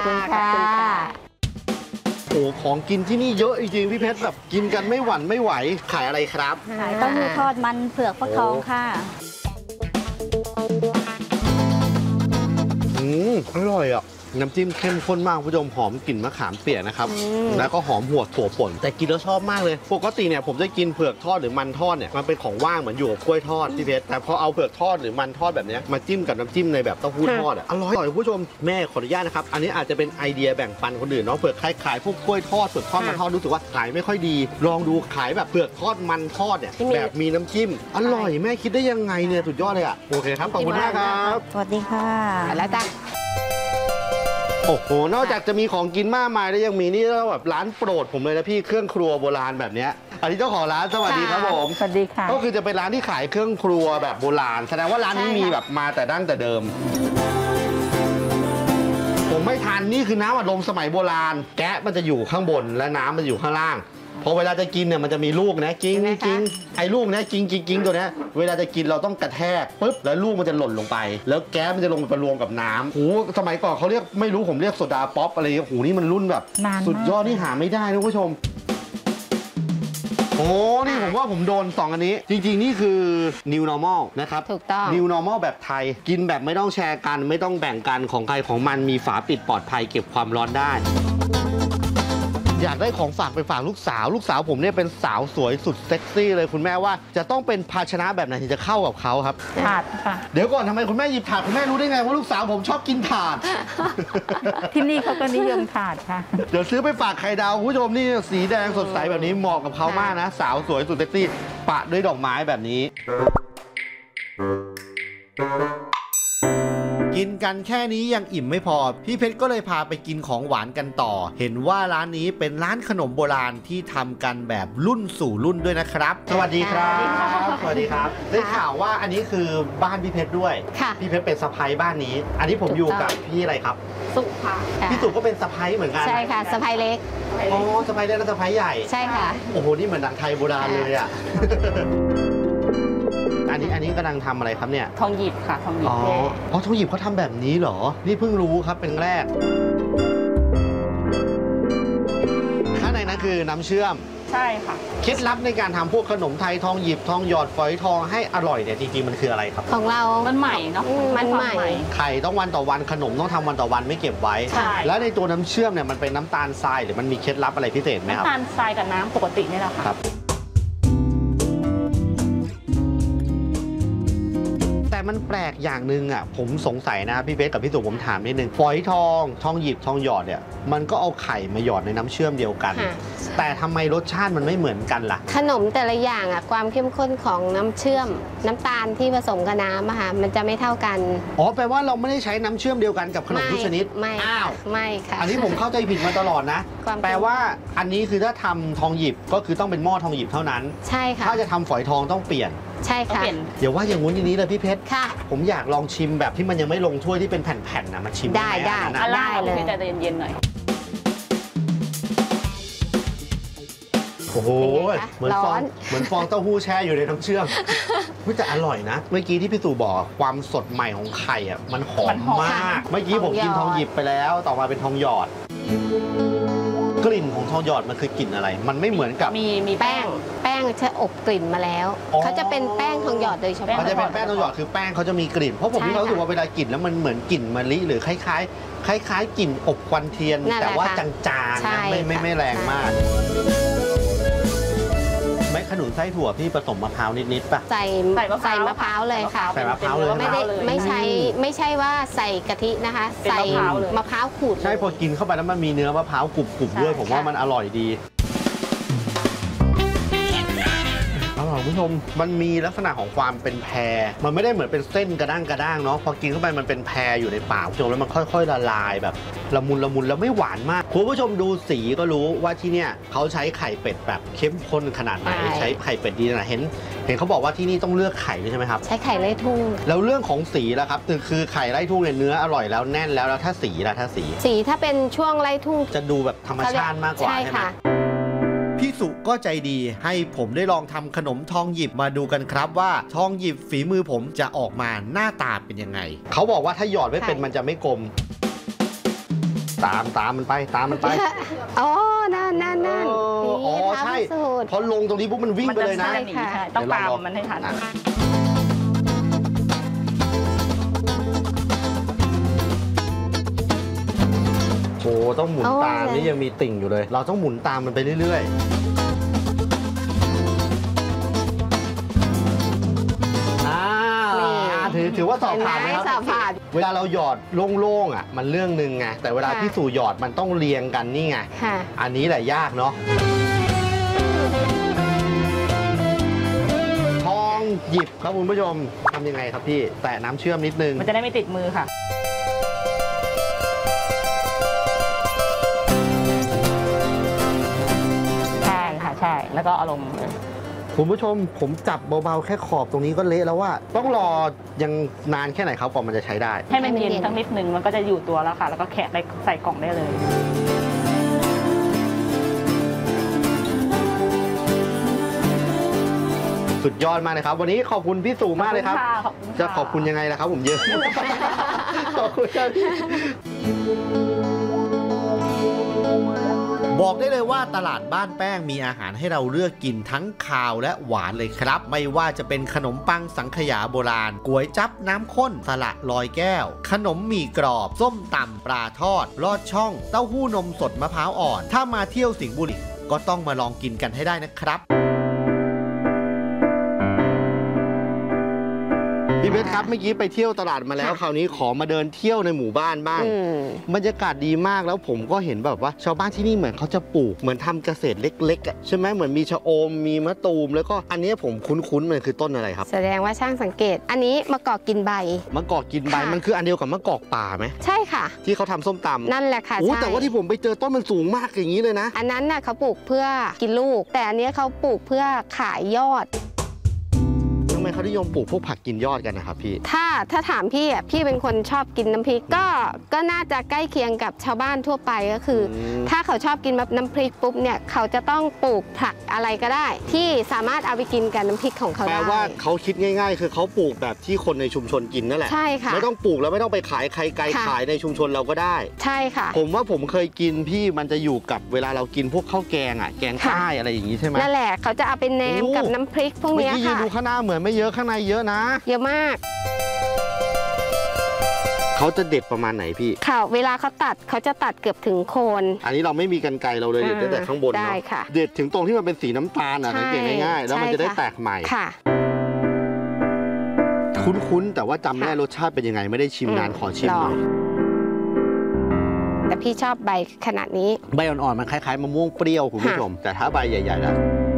คุณค่ะโอ้ของกินที่นี่เยอะจริงๆพี่เพชรแบบกินกันไม่หวั่นไม่ไหวขายอะไรครับขายเต้าหู้ทอดมันเผือกฟักทองค่ะอร่อยอ่ะน้ำจิ้มเข้มข้นมากผู้ชมหอมกลิ่นมะขามเปียกนะครับแล้วก็หอมหัวถั่วป่นแต่กินแล้วชอบมากเลยปกติเนี่ยผมจะกินเผือกทอดหรือมันทอดเนี่ยมันเป็นของว่างเหมือนอยู่กับกล้วยทอดพี่เพชรแต่พอเอาเผือกทอดหรือมันทอดแบบนี้มาจิ้มกับน้ำจิ้มในแบบเต้าหู้ทอดอร่อยผู้ชมแม่ขออนุญาตนะครับอันนี้อาจจะเป็นไอเดียแบ่งปันคนอื่นเนาะเผือกขายพวกกล้วยทอดเผือกทอดมันทอดรู้สึกว่าขายไม่ค่อยดีลองดูขายแบบเผือกทอดมันทอดเนี่ยแบบมีน้ำจิ้มอร่อยแม่คิดได้ยังไงเนี่ยสุดยอดเลยอ่ะโอเคครับขอบคุณมากครับสวัสดีค่ะแล้วจ้ะโอ้โหนอกจากจะมีของกินมากมายแล้วยังมีนี่แบบร้านโปรดผมเลยนะพี่เครื่องครัวโบราณแบบนี้อันนี้เจ้าของร้านสวัสดีครับผมสวัสดีค่ะก็คือจะเป็นร้านที่ขายเครื่องครัวแบบโบราณแสดงว่าร้านนี้มีแบบมาแต่ดั้งแต่เดิมผมไม่ทันนี่คือน้ำอัดลมสมัยโบราณแกะมันจะอยู่ข้างบนและน้ำมันอยู่ข้างล่างพอเวลาจะกินเนี่ยมันจะมีลูกนะกิ้งกิ้งไอ้ลูกนะกิ้งกิ้งกิ้งตัวเนี้ยเวลาจะกินเราต้องกระแทกปุ๊บแล้วลูกมันจะหล่นลงไปแล้วแก๊สมันจะลงไปรวมกับน้ำโหสมัยก่อนเขาเรียกไม่รู้ผมเรียกโซดาป๊อปอะไรโหนี่มันรุ่นแบบสุดยอดนี่หาไม่ได้นะผู้ชมโอ้นี่ผมว่าผมโดน2อันนี้จริงๆนี่คือ New Normal นะครับถูกต้อง New Normal แบบไทยกินแบบไม่ต้องแชร์กันไม่ต้องแบ่งกันของใครของมันมีฝาปิดปลอดภัยเก็บความร้อนได้อยากได้ของฝากไปฝากลูกสาวผมเนี่ยเป็นสาวสวยสุดเซ็กซี่เลยคุณแม่ว่าจะต้องเป็นภาชนะแบบไหนถึงจะเข้ากับเขาครับถาดค่ะเดี๋ยวก่อนทำไมคุณแม่หยิบถาดคุณแม่รู้ได้ไงว่าลูกสาวผมชอบกินถาดที่นี่เขาก็นิยมถาดค่ะเดี๋ยวซื้อไปฝากไข่ดาวคุณผู้ชมนี่สีแดงสดใสแบบนี้เหมาะกับเขามากนะสาวสวยสุดเซ็กซี่ปะด้วยดอกไม้แบบนี้กินกันแค่นี้ยังอิ่มไม่พอพี่เพชรก็เลยพาไปกินของหวานกันต่อเห็นว่าร้านนี้เป็นร้านขนมโบราณที่ทำกันแบบรุ่นสู่รุ่นด้วยนะครับสวัสดีครับสวัสดีครับได้ข่าวว่าอันนี้คือบ้านพี่เพชรด้วยพี่เพชรเป็นสะใภ้บ้านนี้อันนี้ผมอยู่กับพี่อะไรครับสุค่ะพี่สุก็เป็นสะใภ้เหมือนกันใช่ค่ะสะใภ้เล็กอ๋อสะใภ้เล็กและสะใภ้ใหญ่ใช่ค่ะโอ้โหนี่เหมือนหนังไทยโบราณเลยอ่ะอันนี้กำลังทำอะไรครับเนี่ยทองหยิบค่ะทองหยิบอ๋อทองหยิบเขาทำแบบนี้เหรอนี่เพิ่งรู้ครับเป็นแรกข้างในนั้นคือน้ำเชื่อมใช่ค่ะเคล็ดลับในการทำพวกขนมไทยทองหยิบทองหยอดฝอยทองให้อร่อยเนี่ยจริงๆมันคืออะไรครับของเรามันใหม่เนาะมันใหม่ไข่ต้องวันต่อวันขนมต้องทำวันต่อวันไม่เก็บไว้แล้วในตัวน้ำเชื่อมเนี่ยมันเป็นน้ำตาลทรายหรือมันมีเคล็ดลับอะไรพิเศษไหมครับน้ำตาลทรายกับน้ำปกตินี่แหละค่ะแต่มันแปลกอย่างหนึ่งอ่ะผมสงสัยนะพี่เพชรกับพี่สุผมถามนิดนึงฝอยทองทองหยิบทองหยอดเนี่ยมันก็เอาไข่มาหยอดในน้ำเชื่อมเดียวกันแต่ทำไมรสชาติมันไม่เหมือนกันล่ะขนมแต่ละอย่างอ่ะความเข้มข้นของน้ำเชื่อมน้ำตาลที่ผสมกับน้ำอะค่ะมันจะไม่เท่ากันอ๋อแปลว่าเราไม่ได้ใช้น้ำเชื่อมเดียวกันกับขนมทุกชนิดไม่อ้าวไม่ค่ะอันนี้ผมเข้าใจผิดมาตลอดนะแปลว่าอันนี้คือถ้าทำทองหยิบก็คือต้องเป็นหม้อทองหยิบเท่านั้นใช่ค่ะถ้าจะทำฝอยทองต้องเปลี่ยนใช่ค่ะเดี๋ยวว่าอย่างงู้นอย่างนี้เลยพี่เพชรค่ะผมอยากลองชิมแบบที่มันยังไม่ลงถ้วยที่เป็นแผ่นๆนะมาชิมได้เลยใจเย็นๆหน่อยโอ้โหเหมือนฟองเต้าหู้แช่อยู่ในน้ำเชื่อมแต่อร่อยนะเมื่อกี้ที่พี่ตู่บอกความสดใหม่ของไข่อ่ะมันหอมมากเมื่อกี้ผมกินทองหยิบไปแล้วต่อมาเป็นทองหยอดกลิ่นของทองหยอดมันคือกลิ่นอะไรมันไม่เหมือนกับมีแป้งจะอบกลิ่นมาแล้วเขาจะเป็นแป้งทองหยอดโดยเฉพาะมันจะเป็นแป้งทองหยอดคือแป้งเขาจะมีกลิ่นเพราะผมมีความรู้สึกว่าเวลากลิ่นแล้วมันเหมือนกลิ่นมะลิหรือคล้ายกลิ่นอบควันเทียนแต่ว่าจางๆนะไม่แรงมากไม่ขนุนไส้ถั่วพี่ผสมมะพร้าวนิดๆป่ะใส่มะพร้าวเลยค่ะใส่มะพร้าวเลยไม่ใช่ว่าใส่กะทินะคะใส่มะพร้าวขูดใช่พอกินเข้าไปแล้วมันมีเนื้อมะพร้าวกรุบๆด้วยผมว่ามันอร่อยดีคุณผู้ชมมันมีลักษณะของความเป็นแพรมันไม่ได้เหมือนเป็นเส้นกระด้างเนาะพอกินเข้าไปมันเป็นแพรอยู่ในปากคุณผู้ชมแล้วมันค่อยๆละลายแบบละมุนแล้วไม่หวานมากคุณผู้ชมดูสีก็รู้ว่าที่เนี่ยเขาใช้ไข่เป็ดแบบเข้มข้นขนาดไหนใช้ไข่เป็ดดีนะเห็นเขาบอกว่าที่นี่ต้องเลือกไข่ด้วยใช่ไหมครับใช้ไข่ไร่ทุ่งแล้วเรื่องของสีล่ะครับคือไข่ไร่ทุ่งเนี่ยเนื้ออร่อยแล้วแน่นแล้วถ้าสีล่ะสีถ้าเป็นช่วงไร่ทุ่งจะดูแบบธรรมชาติมากกว่าใช่ไหมพี่สุก็ใจดีให้ผมได้ลองทำขนมทองหยิบมาดูกันครับว่าทองหยิบฝีมือผมจะออกมาหน้าตาเป็นยังไงเขาบอกว่าถ้าหยอดไม่เป็นมันจะไม่กลมตามมันไปตามมันไปอ๋อนั่นอ๋อใช่สูตรพอลงตรงนี้ปุ๊บมันวิ่งไปเลยนะมัจหใช่ต้องตามมันให้ทันโอ้ต้องหมุนตามนี่ยังมีติ่งอยู่เลย เราต้องหมุนตามมันไปเรื่อยๆถือว่าสอบผ่านนะครับสอบผ่านเวลาเราหยอดโล่งๆอ่ะมันเรื่องหนึ่งไงแต่เวลาพี่สู่หยอดมันต้องเรียงกันนี่ไงค่ะอันนี้แหละยากเนาะทองหยิบครับคุณผู้ชมทำยังไงครับพี่แตะน้ำเชื่อมนิดนึงมันจะได้ไม่ติดมือค่ะใช่ค่ะใช่แล้วก็เอาลงเลยคุณผู้ชมผมจับเบาๆแค่ขอบตรงนี้ก็เละแล้วว่าต้องรอยังนานแค่ไหนครับกว่ามันจะใช้ได้ให้มันเย็นสักนิดนึงมันก็จะอยู่ตัวแล้วค่ะ แล้วก็แคะใส่กล่องได้เลยสุดยอดมากเลยครับ วันนี้ขอบคุณพี่สู่มากเลยครับขอบคุณค่ะจะขอบคุณยังไงล่ะครับผมเยอะ ขอบคุณครับบอกได้เลยว่าตลาดบ้านแป้งมีอาหารให้เราเลือกกินทั้งคาวและหวานเลยครับ ไม่ว่าจะเป็นขนมปังสังขยาโบราณก๋วยจั๊บน้ำข้นสละลอยแก้ว ขนมหมี่กรอบส้มตำปลาทอดลอดช่องเต้าหู้นมสดมะพร้าวอ่อนถ้ามาเที่ยวสิงห์บุรีก็ต้องมาลองกินกันให้ได้นะครับพี่เพชรครับเมื่อกี้ไปเที่ยวตลาดมาแล้วคราวนี้ขอมาเดินเที่ยวในหมู่บ้านบ้างบรรยากาศดีมากแล้วผมก็เห็นแบบว่าชาวบ้านที่นี่เหมือนเขาจะปลูกเหมือนทำเกษตรเล็กๆอ่ะใช่ไหมเหมือนมีชะอมมีมะตูมแล้วก็อันนี้ผมคุ้นๆมันคือต้นอะไรครับแสดงว่าช่างสังเกต อันนี้มะกอกกินใบมะกอกกินใบค่ะมันคืออันเดียวกับมะกอกป่าไหมใช่ค่ะที่เขาทำส้มตำนั่นแหละค่ะโอ้ใช่แต่ว่าที่ผมไปเจอต้นมันสูงมากอย่างนี้เลยนะอันนั้นน่ะเขาปลูกเพื่อกินลูก แต่อันนี้เขาปลูกเพื่อขายยอดทำไมเขานิยมปลูกพวกผักกินยอดกันนะครับพี่ถ้าถามพี่อ่ะพี่เป็นคนชอบกินน้ำพริกก็น่าจะใกล้เคียงกับชาวบ้านทั่วไปก็คือถ้าเขาชอบกินแบบน้ำพริกปุ๊บเนี่ยเขาจะต้องปลูกผักอะไรก็ได้ ที่สามารถเอาไปกินกับน้ำพริกของเขาแปลได้ว่าเขาคิดง่ายๆ คือเขาปลูกแบบที่คนในชุมชนกินนั่นแหละใช่ค่ะไม่ต้องปลูกแล้วไม่ต้องไปขายใครไกลค่ะขายในชุมชนเราก็ได้ใช่ค่ะผมว่าผมเคยกินพี่มันจะอยู่กับเวลาเรากินพวกข้าวแกงอ่ะแกงค่ะใต้อะไรอย่างนี้ใช่ไหมนั่นแหละเขาจะเอาไปแหนมกับน้ำพริกพวกเมื่อเนี้ยกี้ยืนค่ะดูข้างหน้าเหมือนไม่เยอะข้างในเยอะนะเยอะมากเขาจะเด็ดประมาณไหนพี่ค่ะเวลาเขาตัดเขาจะตัดเกือบถึงโคนอันนี้เราไม่มีกรรไกรเราเลยเด็ดได้แต่ข้างบนได้เนาะค่ะเด็ดถึงตรงที่มันเป็นสีน้ำตาลอ่ะใช่สังเกตง่ายๆแล้วมันใช่จะได้ค่ะแตกใหม่ค่ะคุ้นๆแต่ว่าจำไม่ได้รสชาติเป็นยังไงไม่ได้ชิมนานขอชิมหน่อยแต่พี่ชอบใบขนาดนี้ใบอ่อนๆมันคล้ายๆมะม่วงเปรี้ยวคุณผู้ชมแต่ถ้าใบใหญ่ๆแล้ว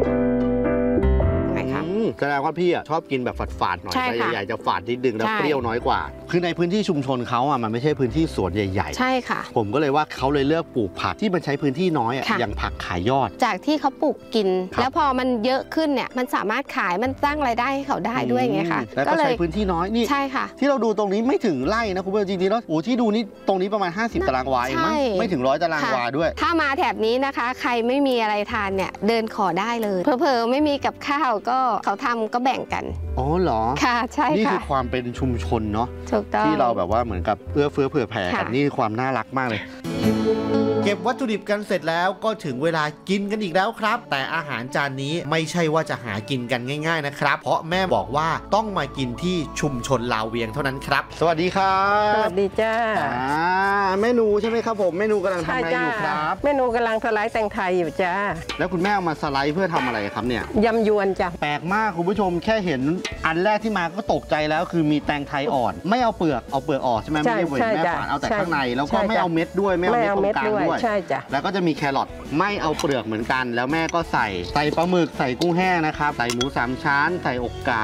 ไงคะแสดงว่าพี่อ่ะชอบกินแบบฝาดๆหน่อยใช่ใบค่ะใหญ่ๆจะฝาดนิดนึงแล้วใช่เปรี้ยวน้อยกว่า คือในพื้นที่ชุมชนเขาอ่ะมันไม่ใช่พื้นที่สวนใหญ่ใช่ค่ะๆ ผมก็เลยว่าเขาเลยเลือกปลูกผักที่มันใช้พื้นที่น้อยอ่ะค่ะอย่างผักขายยอดจากที่เขาปลูกกินครับแล้วพอมันเยอะขึ้นเนี่ยมันสามารถขายมันสร้างรายได้ให้เขาได้ด้วยไงคะแล้วก็ใช้พื้นที่น้อยนี่ใช่ค่ะที่เราดูตรงนี้ไม่ถึงไร่นะคุณผู้ชมจริงๆแล้วโอ้ที่ดูนี่ตรงนี้ประมาณ 50 ตารางวาเองมั้งใช่ไม่ถึง100 ตารางวาด้วยถ้ามาแถบนี้นะคะ ใครไม่มีอะไรทานเนี่ยเดินขอได้เลยเพอๆไม่มีกับข้าวก็เขาทำก็แบ่งกันอ๋อเหรอค่ะใช่นี่คืค่ะอความเป็นชุมชนเนาะถูกต้องที่เราแบบว่าเหมือนกับเอื้อเฟื้อเผื่อแผ่กันค่ะนี่คือความน่ารักมากเลย เก็บวัตถุดิบกันเสร็จแล้วก็ถึงเวลากินกันอีกแล้วครับ แต่อาหารจานนี้ไม่ใช่ว่าจะหากินกันง่ายๆนะครับเพราะแม่บอกว่าต้องมากินที่ชุมชนลาวเวียงเท่านั้นครับสวัสดีครับสวัสดีจ้าเมนูใช่ไหมครับผมเมนูกำลังทำใช่อะไรจ้าอยู่ครับเมนูกำลังสไลด์แตงไทยอยู่จ้าแล้วคุณแม่เอามาสไลด์เพื่อทำอะไรครับเนี่ยยำยวนจ้ะแปลกมากคุณผู้ชมแค่เห็นอันแรกที่มาก็ตกใจแล้วคือมีแตงไทยอ่อน ไม่เอาเปลือกเอาเปลือกออกใช่ไหมไม่ได้เวทแม่ฝานเอาแต่ข้างในแล้วก็ไม่เอาเม็ดด้วยไม่เอาเม็ดตรงกลางด้วยใช่จ้ะแล้วก็จะมีแครอทไม่เอาเปลือกเหมือนกัน แล้วแม่ก็ใส่ปลาหมึกใส่กุ้งแห้งนะครับใส่หมู3 ชั้นใส่อกไก่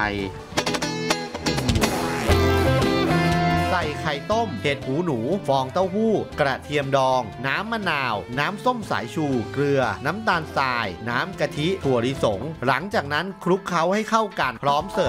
ใส่ไข่ต้มเห็ดหูหนูฟองเต้าหู้กระเทียมดองน้ำมะนาวน้ำส้มสายชูเกลือน้ำตาลทรายน้ำกะทิถั่วลิสงหลังจากนั้นคลุกเคล้าให้เข้ากันพร้อมเสิร์ฟ